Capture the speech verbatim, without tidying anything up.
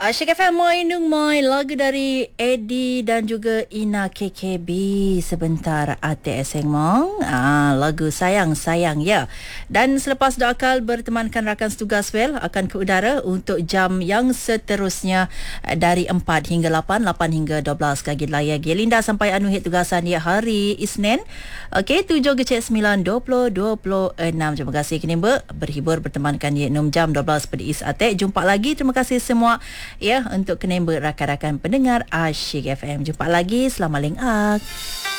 Asyik F M Moi Nung Moi, lagu dari Eddie dan juga Ina K K B. Sebentar Ate Eseng Mong, ah, lagu Sayang Sayang ya. Dan selepas Doa Akal bertemankan rakan setugas Well akan ke udara untuk jam yang seterusnya dari empat hingga lapan, lapan hingga dua belas kaki layar Gelinda sampai anu hit tugasan dia hari Isnin. Okey, tujuh kecil sembilan dua puluh dua puluh enam. Terima kasih kini ber, berhibur bertemankan dia enam jam dua belas pada Is Ate. Jumpa lagi. Terima kasih semua ya untuk kenember rakan-rakan pendengar Asyik F M. Jumpa lagi. Selamat lengak.